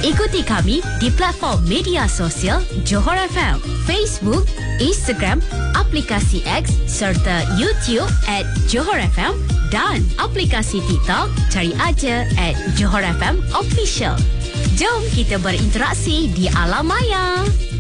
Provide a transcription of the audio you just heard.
Ikuti kami di platform media sosial Johor FM, Facebook, Instagram, aplikasi X serta YouTube @Johor FM dan aplikasi TikTok cari aja @Johor FM Official. Jom kita berinteraksi di alam maya.